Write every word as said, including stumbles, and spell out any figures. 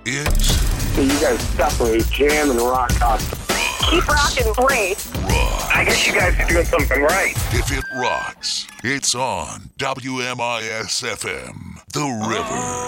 It's You guys definitely jam and rock out. Keep rocking, great. rock. I guess you guys are doing something right. If it rocks, it's on W M I S F M, The River.